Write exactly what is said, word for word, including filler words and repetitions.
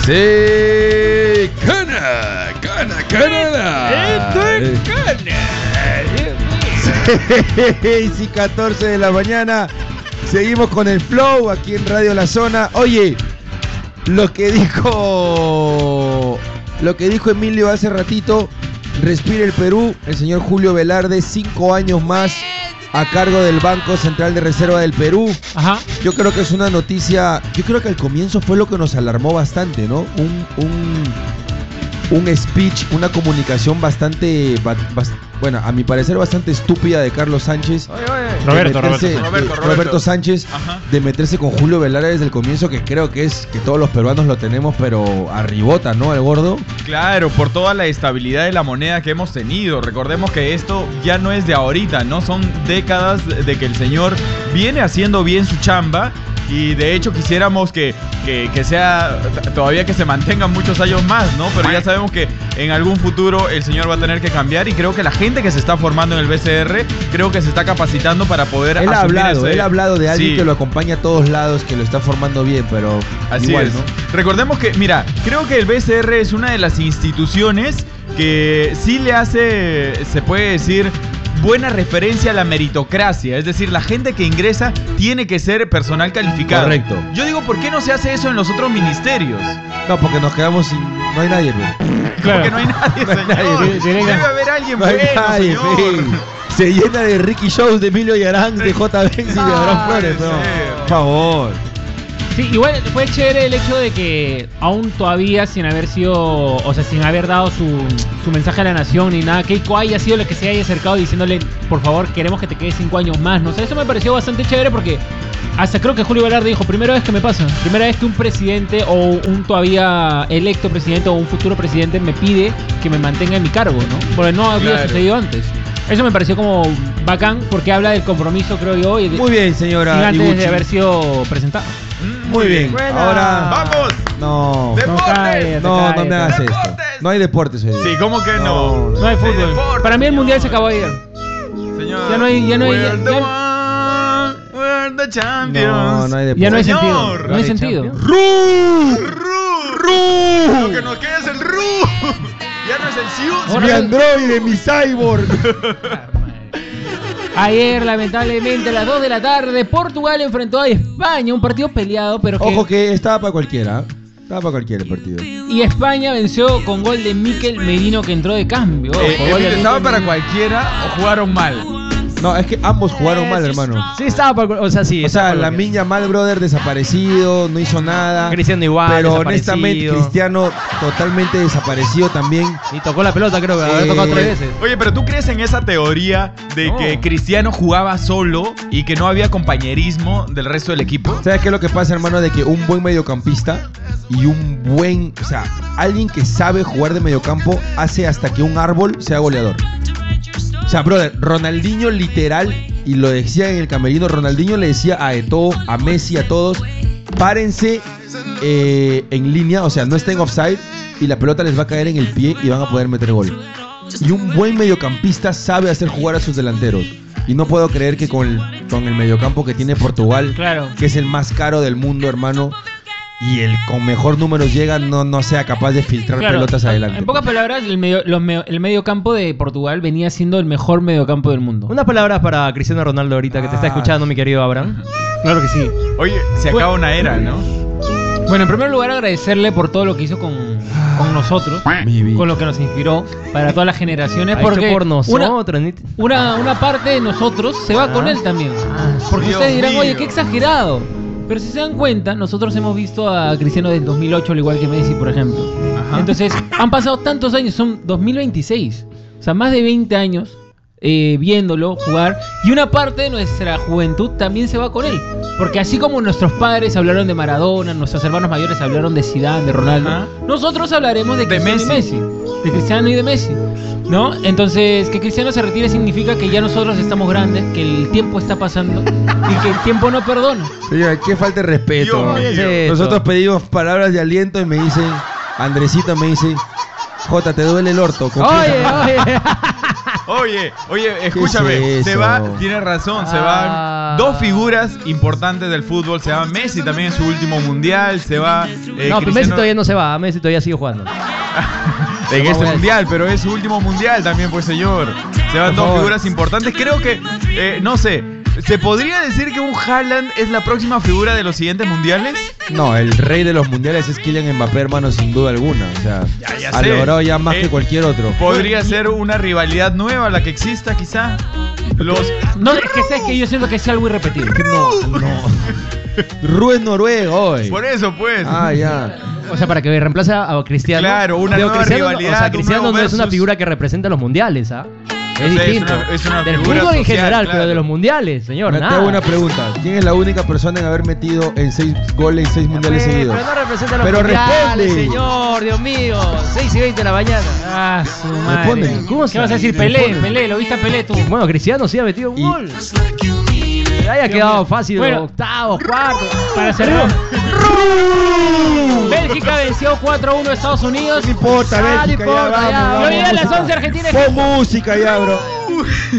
Sí, Cana, Cana, Canadá. Esto es Cana. seis y catorce de la mañana. Seguimos con el flow aquí en Radio La Zona. Oye, lo que dijo lo que dijo Emilio hace ratito, respira el Perú, el señor Julio Velarde, cinco años más a cargo del Banco Central de Reserva del Perú. Ajá. Yo creo que es una noticia, yo creo que al comienzo fue lo que nos alarmó bastante, ¿no? Un, un, un speech, una comunicación bastante, bast, bueno, a mi parecer bastante estúpida de Carlos Sánchez. Oye, oye. Roberto, meterse, Roberto, Roberto, Roberto, Roberto Sánchez, ajá, de meterse con Julio Velarde desde el comienzo, que creo que es que todos los peruanos lo tenemos, pero arribota, ¿no? El gordo. Claro, por toda la estabilidad de la moneda que hemos tenido. Recordemos que esto ya no es de ahorita, ¿no? Son décadas de que el señor viene haciendo bien su chamba. Y de hecho quisiéramos que, que, que sea todavía que se mantengan muchos años más, ¿no? Pero ya sabemos que en algún futuro el señor va a tener que cambiar. Y creo que la gente que se está formando en el B C R, creo que se está capacitando para poder Él ha hablado, ese... él ha hablado de alguien, sí, que lo acompaña a todos lados, que lo está formando bien, pero así igual, es, ¿no? Recordemos que, mira, creo que el B C R es una de las instituciones que sí le hace, se puede decir, buena referencia a la meritocracia. Es decir, la gente que ingresa tiene que ser personal calificado. Correcto. Yo digo, ¿por qué no se hace eso en los otros ministerios? No, porque nos quedamos sin... No hay nadie, güey. Claro. Porque no hay nadie, no hay señor. Nadie. Debe haber alguien no hay bueno, nadie, señor. Sí. Se llena de Ricky Shows, de Emilio Yaranz, de J. Benz y de Abraham Flores. No, por favor. Sí, igual fue chévere el hecho de que aún todavía sin haber sido, o sea, sin haber dado su, su mensaje a la nación ni nada, Keiko haya sido la que se haya acercado diciéndole, por favor, queremos que te quedes cinco años más, no sé, eso me pareció bastante chévere porque hasta creo que Julio Velarde dijo, primera vez que me pasa, primera vez que un presidente o un todavía electo presidente o un futuro presidente me pide que me mantenga en mi cargo, ¿no? Porque no había Claro. sucedido antes. Eso me pareció como bacán porque habla del compromiso, creo yo, y de, Muy bien, señora sin antes Iguchi. de haber sido presentado. Muy bien. Buena. Ahora... ¡Vamos! No. ¡Deportes! No, cállate, No, no cállate. me hagas ¡Deportes! esto. No hay deportes hoy día. Sí, ¿cómo que no? No hay fútbol. deporte, Para mí el señor. mundial se acabó ayer. Señor. Ya no hay- ya no hay- We're ya- the ya- one, we're the champions. No, no hay deportes. Ya no hay Señor. sentido. No hay sentido. ¡Ru! ¡Ru! ¡Ru! Lo que nos queda es el Ru. Ya no es el Siu. Mi androide, mi cyborg. Ayer, lamentablemente, a las dos de la tarde, Portugal enfrentó a España. Un partido peleado, pero que... Ojo que estaba para cualquiera. Estaba para cualquier partido. Y España venció con gol de Mikel Merino, que entró de cambio. Eh, Ojo, gol de ¿Estaba Mikel para Merino. cualquiera o jugaron mal? No, es que ambos jugaron mal, hermano. Sí, estaba por, o sea, sí. O sea, la Miña Mal, brother, desaparecido, no hizo nada. Cristiano igual, Pero desaparecido. honestamente, Cristiano totalmente desaparecido también. Y tocó la pelota, creo que Eh, había tocado tres veces. Oye, pero ¿tú crees en esa teoría de No. que Cristiano jugaba solo y que no había compañerismo del resto del equipo? ¿Sabes qué es lo que pasa, hermano? De que un buen mediocampista y un buen... O sea, alguien que sabe jugar de mediocampo hace hasta que un árbol sea goleador. O sea, brother, Ronaldinho literal, y lo decía en el camerino, Ronaldinho le decía a Eto'o, a Messi, a todos, párense eh, en línea, o sea, no estén offside y la pelota les va a caer en el pie y van a poder meter gol. Y un buen mediocampista sabe hacer jugar a sus delanteros. Y no puedo creer que con el, con el mediocampo que tiene Portugal, Claro. que es el más caro del mundo, hermano, y el con mejor números llega, no, no sea capaz de filtrar Claro, pelotas adelante. En pocas palabras, el medio, los medio, el medio campo de Portugal venía siendo el mejor medio campo del mundo. Unas palabras para Cristiano Ronaldo ahorita que te está Ah. escuchando, mi querido Abraham. Claro que sí. Oye, se acaba una era, ¿no? Bueno, en primer lugar, agradecerle por todo lo que hizo con, con nosotros, Mi vida. con lo que nos inspiró para todas las generaciones. Ha hecho Porque por una, nosotros. ni- una, una parte de nosotros se va Ah. con él también. Porque Dios ustedes dirán, mío. oye, qué exagerado. Pero si se dan cuenta, nosotros hemos visto a Cristiano del dos mil ocho, al igual que Messi, por ejemplo. Ajá. Entonces, han pasado tantos años, son dos mil veintiséis. O sea, más de veinte años eh, viéndolo jugar. Y una parte de nuestra juventud también se va con él. Porque así como nuestros padres hablaron de Maradona, nuestros hermanos mayores hablaron de Zidane, de Ronaldo, Ajá. nosotros hablaremos de De Cristiano y Messi. Messi. De Cristiano y de Messi. ¿No? Entonces, que Cristiano se retire significa que ya nosotros estamos grandes, que el tiempo está pasando y que el tiempo no perdona. Oiga, qué falta de respeto. Dios mío. Nosotros pedimos palabras de aliento y me dicen, Andresito me dice, Jota, ¿te duele el orto? Confía. Oye, oye. Oye, oye, escúchame, ¿Qué es se eso? va, tienes razón, se Ah. van dos figuras importantes del fútbol, se va Messi también en su último mundial, se va eh, no, pero Messi Cristiano todavía no se va, Messi todavía sigue jugando. en No este voy a mundial, pero es su último mundial también, pues señor. Se van Por dos favor. figuras importantes, creo que, eh, no sé, ¿se podría decir que un Haaland es la próxima figura de los siguientes mundiales? No, el rey de los mundiales es Kylian Mbappé, hermano, sin duda alguna. O sea, Ya, ya ha sé. logrado ya más Eh, que cualquier otro. Podría ser una rivalidad nueva la que exista quizá. Los No, es que sabes que yo siento que es algo irrepetible. No, no. Rubén Noruega hoy. Por eso, pues. Ah, ya. O sea, para que reemplace a Cristiano. Claro, una Pero nueva Cristiano, rivalidad, O sea, un Cristiano nuevo no es una versus. figura que representa los mundiales, ¿ah? Es O sea, es distinto. una- es una Del figura fútbol en social, general, claro. pero de los mundiales, señor, Ahora te nada. hago una pregunta. ¿Quién es la única persona en haber metido en seis goles en seis mundiales Pero seguidos? no representa los Pero mundiales, responde. señor, Dios mío. seis y veinte de la mañana. Ah, su madre. Responde. ¿Cómo ¿Qué vas a decir? Pelé, Pelé, ¿lo viste a Pelé tú? Bueno, Cristiano sí ha metido un Y- gol. Le haya quedado fácil, Bueno. octavos, cuartos. Para cerrar. Bélgica venció cuatro a uno a Estados Unidos. No importa, Ah, no Bélgica, importa, ya, ya, vamos, Y hoy día a vamos, las música. once Argentina. Pon música ya, bro.